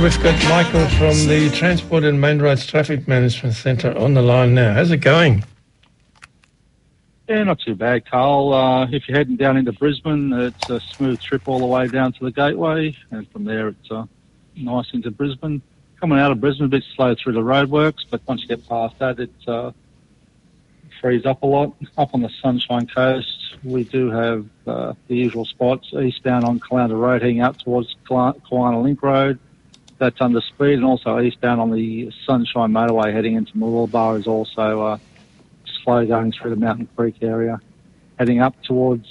We've got Michael from the Transport and Main Roads Traffic Management Centre on the line now. How's it going? Yeah, not too bad, Carl. If you're heading down into Brisbane, it's a smooth trip all the way down to the Gateway, and from there it's nice into Brisbane. Coming out of Brisbane, a bit slow through the roadworks, but once you get past that, it frees up a lot. Up on the Sunshine Coast, we do have the usual spots, eastbound on Caloundra Road, heading out towards Kiwana Link Road. That's under speed, and also eastbound on the Sunshine Motorway heading into Mooloolaba is also slow going through the Mountain Creek area. Heading up towards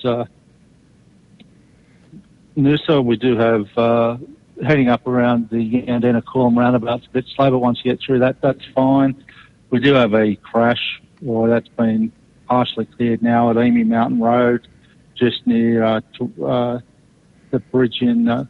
Noosa, we do have heading up around the Yandina Coolum roundabout's a bit slow, but once you get through that, that's fine. We do have a crash, or that's been partially cleared now at Emu Mountain Road, just near the bridge in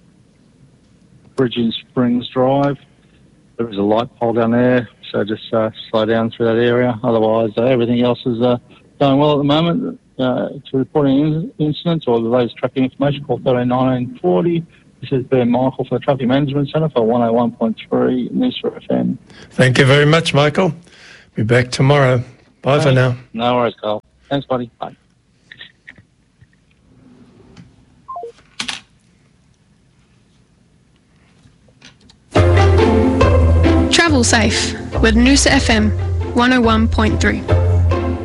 Springs Drive. There is a light pole down there, so just slow down through that area. Otherwise, everything else is going well at the moment. To reporting incidents or the latest traffic information, call 131940. This is Ben Michael for the Traffic Management Centre for 101.3 Noosa FM. Thank you very much, Michael. Be back tomorrow. Bye for now. No worries, Carl. Thanks, buddy. Bye. Travel safe with Noosa FM 101.3.